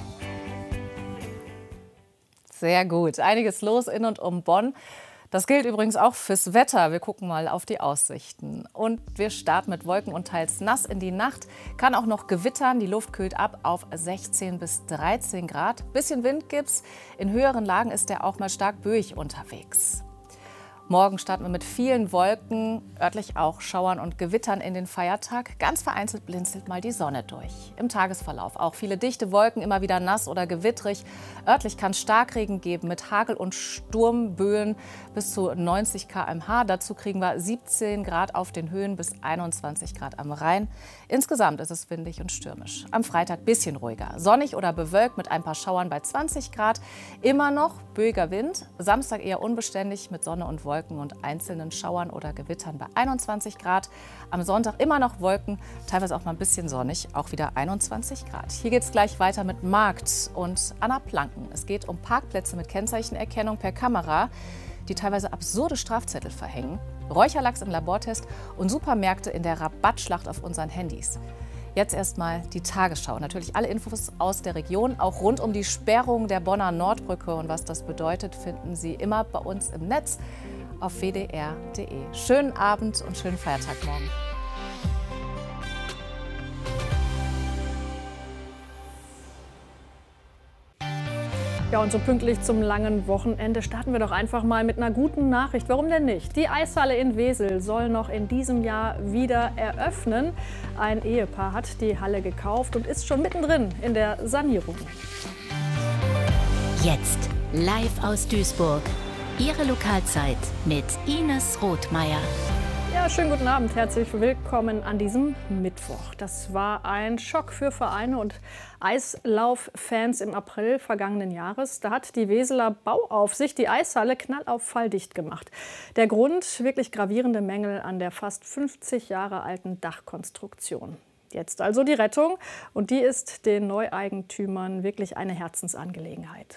Sehr gut. Einiges los in und um Bonn. Das gilt übrigens auch fürs Wetter. Wir gucken mal auf die Aussichten. Und wir starten mit Wolken und teils nass in die Nacht. Kann auch noch gewittern. Die Luft kühlt ab auf sechzehn bis dreizehn Grad. Bisschen Wind gibt's. In höheren Lagen ist der auch mal stark böig unterwegs. Morgen starten wir mit vielen Wolken, örtlich auch Schauern und Gewittern in den Feiertag. Ganz vereinzelt blinzelt mal die Sonne durch. Im Tagesverlauf auch viele dichte Wolken, immer wieder nass oder gewittrig. Örtlich kann es Starkregen geben mit Hagel- und Sturmböen bis zu neunzig Kilometer pro Stunde. Dazu kriegen wir siebzehn Grad auf den Höhen bis einundzwanzig Grad am Rhein. Insgesamt ist es windig und stürmisch. Am Freitag ein bisschen ruhiger. Sonnig oder bewölkt mit ein paar Schauern bei zwanzig Grad. Immer noch böiger Wind. Samstag eher unbeständig mit Sonne und Wolken. Wolken und einzelnen Schauern oder Gewittern bei einundzwanzig Grad. Am Sonntag immer noch Wolken, teilweise auch mal ein bisschen sonnig, auch wieder einundzwanzig Grad. Hier geht es gleich weiter mit Markt und Anna Planken. Es geht um Parkplätze mit Kennzeichenerkennung per Kamera, die teilweise absurde Strafzettel verhängen, Räucherlachs im Labortest und Supermärkte in der Rabattschlacht auf unseren Handys. Jetzt erstmal die Tagesschau. Natürlich alle Infos aus der Region, auch rund um die Sperrung der Bonner Nordbrücke und was das bedeutet, finden Sie immer bei uns im Netz auf w d r punkt d e. Schönen Abend und schönen Feiertag morgen. Ja, und so pünktlich zum langen Wochenende starten wir doch einfach mal mit einer guten Nachricht. Warum denn nicht? Die Eishalle in Wesel soll noch in diesem Jahr wieder eröffnen. Ein Ehepaar hat die Halle gekauft und ist schon mittendrin in der Sanierung. Jetzt live aus Duisburg. Ihre Lokalzeit mit Ines Rothmeier. Ja, schönen guten Abend, herzlich willkommen an diesem Mittwoch. Das war ein Schock für Vereine und Eislauffans im April vergangenen Jahres. Da hat die Weseler Bauaufsicht die Eishalle knallauf falldicht gemacht. Der Grund, wirklich gravierende Mängel an der fast fünfzig Jahre alten Dachkonstruktion. Jetzt also die Rettung und die ist den Neueigentümern wirklich eine Herzensangelegenheit.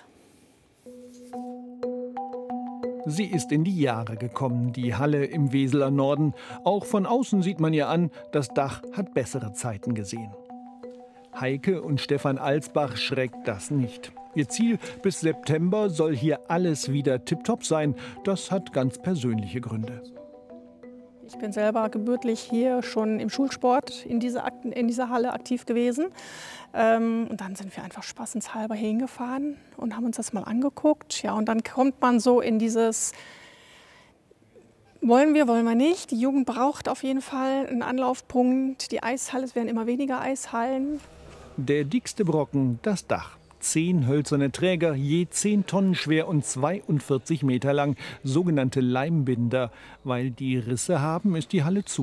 Sie ist in die Jahre gekommen, die Halle im Weseler Norden. Auch von außen sieht man ihr an, das Dach hat bessere Zeiten gesehen. Heike und Stefan Alsbach schreckt das nicht. Ihr Ziel, bis September soll hier alles wieder tipptopp sein. Das hat ganz persönliche Gründe. Ich bin selber gebürtig hier schon im Schulsport in dieser, in dieser Halle aktiv gewesen. Ähm, und dann sind wir einfach spaßenshalber hingefahren und haben uns das mal angeguckt. Ja, und dann kommt man so in dieses, wollen wir, wollen wir nicht. Die Jugend braucht auf jeden Fall einen Anlaufpunkt. Die Eishalle, es werden immer weniger Eishallen. Der dickste Brocken, das Dach. Zehn hölzerne Träger, je zehn Tonnen schwer und zweiundvierzig Meter lang, sogenannte Leimbinder. Weil die Risse haben, ist die Halle zu.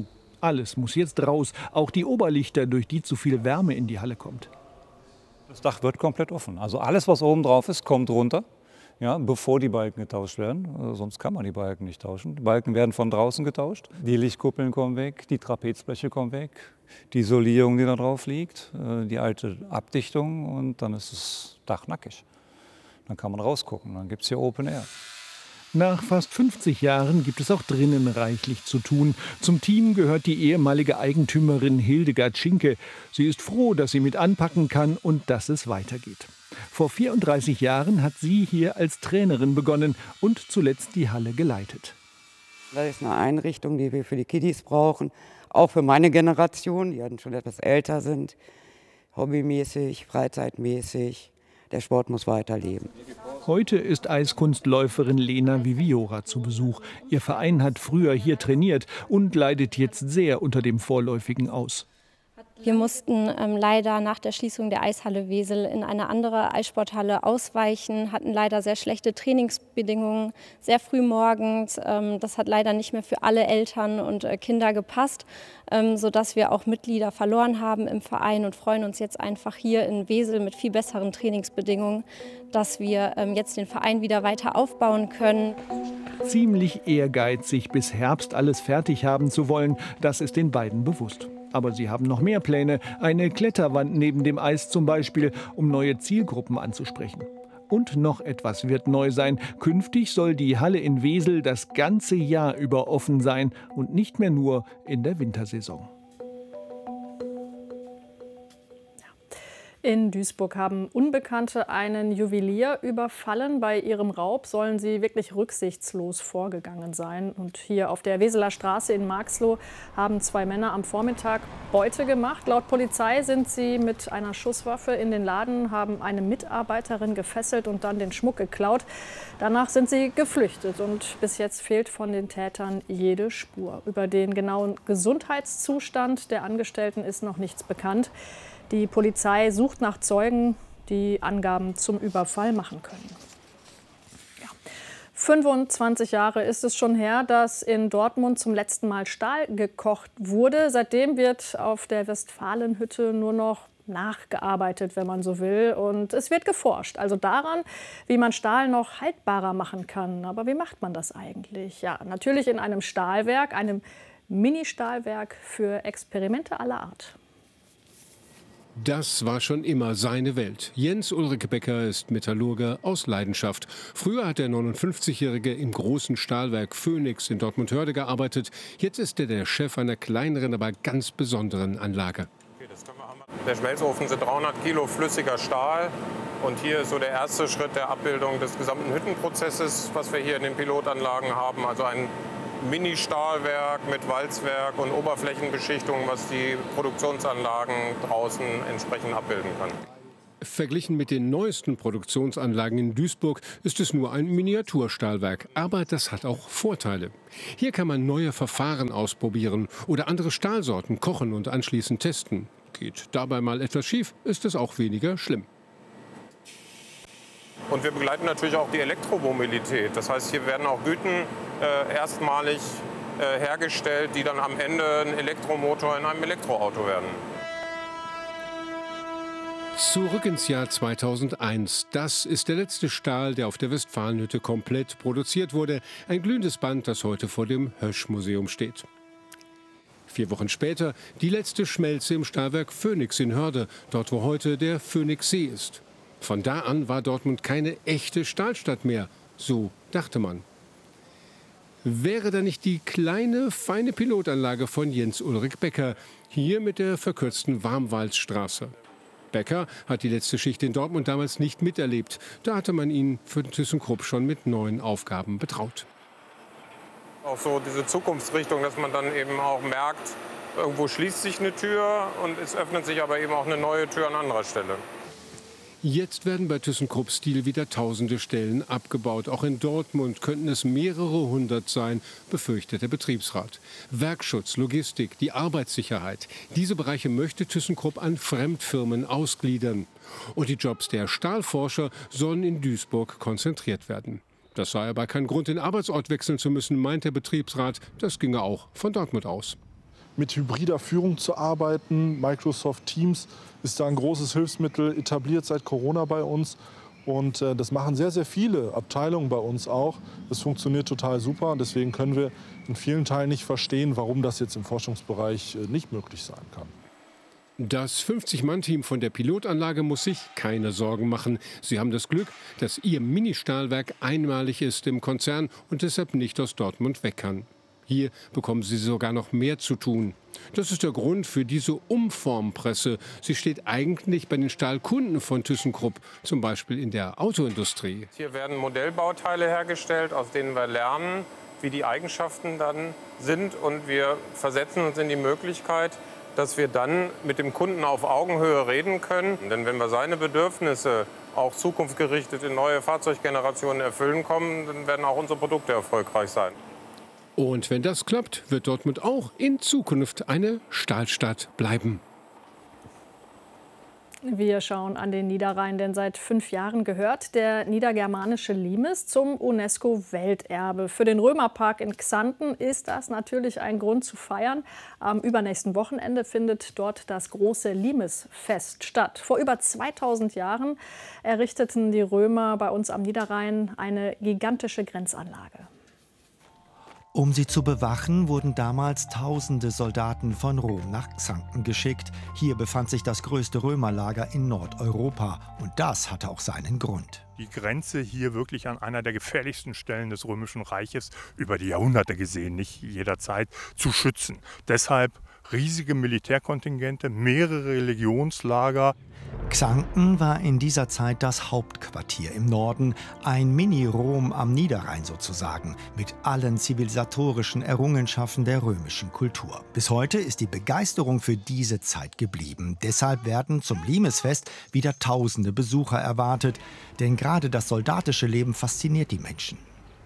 Alles muss jetzt raus, auch die Oberlichter, durch die zu viel Wärme in die Halle kommt. Das Dach wird komplett offen. Also alles, was oben drauf ist, kommt runter, ja, bevor die Balken getauscht werden. Also sonst kann man die Balken nicht tauschen. Die Balken werden von draußen getauscht. Die Lichtkuppeln kommen weg, die Trapezbleche kommen weg, die Isolierung, die da drauf liegt, die alte Abdichtung, und dann ist das Dach nackig. Dann kann man rausgucken, dann gibt es hier Open Air. Nach fast fünfzig Jahren gibt es auch drinnen reichlich zu tun. Zum Team gehört die ehemalige Eigentümerin Hildegard Schinke. Sie ist froh, dass sie mit anpacken kann und dass es weitergeht. Vor vierunddreißig Jahren hat sie hier als Trainerin begonnen und zuletzt die Halle geleitet. Das ist eine Einrichtung, die wir für die Kiddies brauchen, auch für meine Generation, die schon etwas älter sind, hobbymäßig, freizeitmäßig. Der Sport muss weiterleben. Heute ist Eiskunstläuferin Lena Viviora zu Besuch. Ihr Verein hat früher hier trainiert und leidet jetzt sehr unter dem vorläufigen Aus. Wir mussten ähm, leider nach der Schließung der Eishalle Wesel in eine andere Eissporthalle ausweichen, hatten leider sehr schlechte Trainingsbedingungen, sehr früh morgens. Ähm, das hat leider nicht mehr für alle Eltern und äh, Kinder gepasst, ähm, sodass wir auch Mitglieder verloren haben im Verein und freuen uns jetzt einfach hier in Wesel mit viel besseren Trainingsbedingungen, dass wir ähm, jetzt den Verein wieder weiter aufbauen können. Ziemlich ehrgeizig, bis Herbst alles fertig haben zu wollen, das ist den beiden bewusst. Aber sie haben noch mehr Pläne, eine Kletterwand neben dem Eis zum Beispiel, um neue Zielgruppen anzusprechen. Und noch etwas wird neu sein. Künftig soll die Halle in Wesel das ganze Jahr über offen sein und nicht mehr nur in der Wintersaison. In Duisburg haben Unbekannte einen Juwelier überfallen. Bei ihrem Raub sollen sie wirklich rücksichtslos vorgegangen sein. Und hier auf der Weseler Straße in Marxloh haben zwei Männer am Vormittag Beute gemacht. Laut Polizei sind sie mit einer Schusswaffe in den Laden, haben eine Mitarbeiterin gefesselt und dann den Schmuck geklaut. Danach sind sie geflüchtet und bis jetzt fehlt von den Tätern jede Spur. Über den genauen Gesundheitszustand der Angestellten ist noch nichts bekannt. Die Polizei sucht nach Zeugen, die Angaben zum Überfall machen können. Ja. fünfundzwanzig Jahre ist es schon her, dass in Dortmund zum letzten Mal Stahl gekocht wurde. Seitdem wird auf der Westfalenhütte nur noch nachgearbeitet, wenn man so will. Und es wird geforscht, also daran, wie man Stahl noch haltbarer machen kann. Aber wie macht man das eigentlich? Ja, natürlich in einem Stahlwerk, einem Mini-Stahlwerk für Experimente aller Art. Das war schon immer seine Welt. Jens Ulrich Becker ist Metallurger aus Leidenschaft. Früher hat der neunundfünfzigjährige im großen Stahlwerk Phoenix in Dortmund-Hörde gearbeitet. Jetzt ist er der Chef einer kleineren, aber ganz besonderen Anlage. Okay, das können wir haben. Der Schmelzofen sind dreihundert Kilo flüssiger Stahl. Und hier ist so der erste Schritt der Abbildung des gesamten Hüttenprozesses, was wir hier in den Pilotanlagen haben. Also ein Mini-Stahlwerk mit Walzwerk und Oberflächenbeschichtung, was die Produktionsanlagen draußen entsprechend abbilden kann. Verglichen mit den neuesten Produktionsanlagen in Duisburg ist es nur ein Miniaturstahlwerk. Aber das hat auch Vorteile. Hier kann man neue Verfahren ausprobieren oder andere Stahlsorten kochen und anschließend testen. Geht dabei mal etwas schief, ist es auch weniger schlimm. Und wir begleiten natürlich auch die Elektromobilität. Das heißt, hier werden auch Güten äh, erstmalig äh, hergestellt, die dann am Ende ein Elektromotor in einem Elektroauto werden. Zurück ins Jahr zweitausendeins. Das ist der letzte Stahl, der auf der Westfalenhütte komplett produziert wurde. Ein glühendes Band, das heute vor dem Hösch-Museum steht. Vier Wochen später die letzte Schmelze im Stahlwerk Phoenix in Hörde, dort wo heute der Phoenixsee ist. Von da an war Dortmund keine echte Stahlstadt mehr, so dachte man. Wäre da nicht die kleine, feine Pilotanlage von Jens Ulrich Becker, hier mit der verkürzten Warmwaldstraße. Becker hat die letzte Schicht in Dortmund damals nicht miterlebt. Da hatte man ihn für ThyssenKrupp schon mit neuen Aufgaben betraut. Auch so diese Zukunftsrichtung, dass man dann eben auch merkt, irgendwo schließt sich eine Tür und es öffnet sich aber eben auch eine neue Tür an anderer Stelle. Jetzt werden bei ThyssenKrupp Steel wieder tausende Stellen abgebaut. Auch in Dortmund könnten es mehrere hundert sein, befürchtet der Betriebsrat. Werkschutz, Logistik, die Arbeitssicherheit. Diese Bereiche möchte ThyssenKrupp an Fremdfirmen ausgliedern. Und die Jobs der Stahlforscher sollen in Duisburg konzentriert werden. Das sei aber kein Grund, den Arbeitsort wechseln zu müssen, meint der Betriebsrat. Das ginge auch von Dortmund aus. mit hybrider Führung zu arbeiten. Microsoft Teams ist da ein großes Hilfsmittel, etabliert seit Corona bei uns. Und äh, das machen sehr, sehr viele Abteilungen bei uns auch. Das funktioniert total super. Und deswegen können wir in vielen Teilen nicht verstehen, warum das jetzt im Forschungsbereich äh, nicht möglich sein kann. Das fünfzig-Mann-Team von der Pilotanlage muss sich keine Sorgen machen. Sie haben das Glück, dass ihr Ministahlwerk einmalig ist im Konzern und deshalb nicht aus Dortmund weg kann. Hier bekommen sie sogar noch mehr zu tun. Das ist der Grund für diese Umformpresse. Sie steht eigentlich bei den Stahlkunden von ThyssenKrupp, zum Beispiel in der Autoindustrie. Hier werden Modellbauteile hergestellt, aus denen wir lernen, wie die Eigenschaften dann sind. Und wir versetzen uns in die Möglichkeit, dass wir dann mit dem Kunden auf Augenhöhe reden können. Denn wenn wir seine Bedürfnisse auch zukunftsgerichtet in neue Fahrzeuggenerationen erfüllen kommen, dann werden auch unsere Produkte erfolgreich sein. Und wenn das klappt, wird Dortmund auch in Zukunft eine Stahlstadt bleiben. Wir schauen an den Niederrhein, denn seit fünf Jahren gehört der niedergermanische Limes zum UNESCO-Welterbe. Für den Römerpark in Xanten ist das natürlich ein Grund zu feiern. Am übernächsten Wochenende findet dort das große Limesfest statt. Vor über zweitausend Jahren errichteten die Römer bei uns am Niederrhein eine gigantische Grenzanlage. Um sie zu bewachen, wurden damals tausende Soldaten von Rom nach Xanten geschickt. Hier befand sich das größte Römerlager in Nordeuropa. Und das hatte auch seinen Grund. Die Grenze hier wirklich an einer der gefährlichsten Stellen des Römischen Reiches, über die Jahrhunderte gesehen, nicht jederzeit, zu schützen. Deshalb riesige Militärkontingente, mehrere Legionslager. Xanten war in dieser Zeit das Hauptquartier im Norden, ein Mini-Rom am Niederrhein sozusagen, mit allen zivilisatorischen Errungenschaften der römischen Kultur. Bis heute ist die Begeisterung für diese Zeit geblieben. Deshalb werden zum Limesfest wieder tausende Besucher erwartet, denn gerade das soldatische Leben fasziniert die Menschen.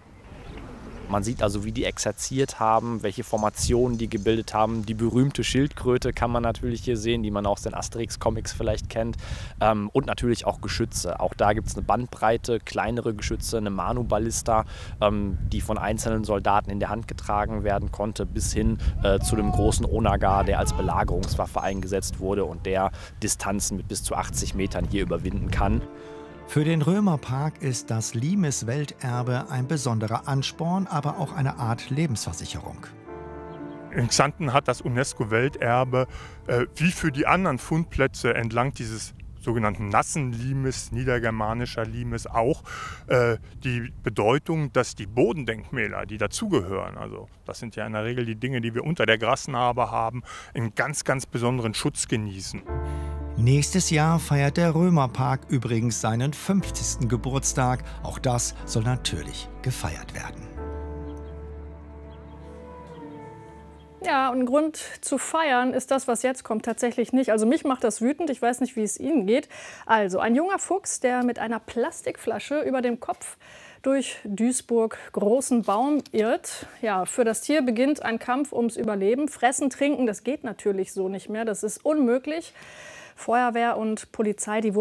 Man sieht also, wie die exerziert haben, welche Formationen die gebildet haben. Die berühmte Schildkröte kann man natürlich hier sehen, die man aus den Asterix-Comics vielleicht kennt. Ähm, und natürlich auch Geschütze. Auch da gibt es eine Bandbreite, kleinere Geschütze, eine Manu-Ballista, ähm, die von einzelnen Soldaten in der Hand getragen werden konnte, bis hin äh, zu dem großen Onagar, der als Belagerungswaffe eingesetzt wurde und der Distanzen mit bis zu achtzig Metern hier überwinden kann. Für den Römerpark ist das Limes-Welterbe ein besonderer Ansporn, aber auch eine Art Lebensversicherung. In Xanten hat das UNESCO-Welterbe, äh, wie für die anderen Fundplätze entlang dieses sogenannten nassen Limes, niedergermanischer Limes, auch äh, die Bedeutung, dass die Bodendenkmäler, die dazugehören, also das sind ja in der Regel die Dinge, die wir unter der Grasnarbe haben, einen ganz, ganz besonderen Schutz genießen. Nächstes Jahr feiert der Römerpark übrigens seinen fünfzigsten Geburtstag. Auch das soll natürlich gefeiert werden. Ja, ein Grund zu feiern ist das, was jetzt kommt, tatsächlich nicht. Also mich macht das wütend, ich weiß nicht, wie es Ihnen geht. Also ein junger Fuchs, der mit einer Plastikflasche über dem Kopf durch Duisburg großen Baum irrt. Ja, für das Tier beginnt ein Kampf ums Überleben. Fressen, trinken, das geht natürlich so nicht mehr, das ist unmöglich. Feuerwehr und Polizei, die wurden